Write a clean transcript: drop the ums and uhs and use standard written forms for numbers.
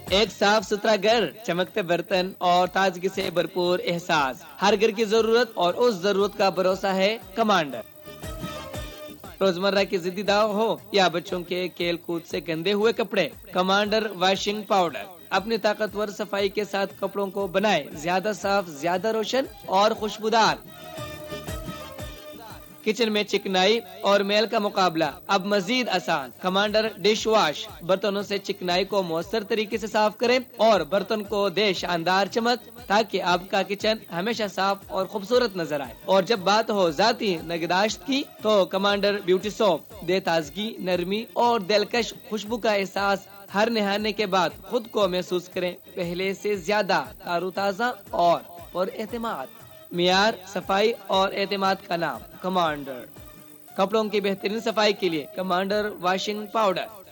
एक साफ सुथरा घर, चमकते बर्तन और ताजगी से भरपूर एहसास, हर घर की जरूरत और उस जरूरत का भरोसा है कमांडर। रोजमर्रा की जिद्दी दाव हो या बच्चों के खेल कूद से गंदे हुए कपड़े, कमांडर वॉशिंग पाउडर अपनी ताकतवर सफाई के साथ कपड़ों को बनाए ज्यादा साफ, ज्यादा रोशन और खुशबूदार। किचन में चिकनाई और मैल का मुकाबला अब मजीद आसान। कमांडर डिश वॉश बर्तनों से चिकनाई को मौसर तरीके से साफ करें और बर्तन को दे शानदार चमक, ताकि आपका किचन हमेशा साफ और खूबसूरत नजर आए। और जब बात हो जाती निगहदाश्त की, तो कमांडर ब्यूटी सोप दे ताजगी, नरमी और दिलकश खुशबू का एहसास। हर नहाने के बाद खुद को महसूस करें पहले से ज्यादा तारुताजा और पुरएतमाद। मियार, सफाई और एतमाद का नाम कमांडर। कपड़ों की बेहतरीन सफाई के लिए कमांडर वॉशिंग पाउडर।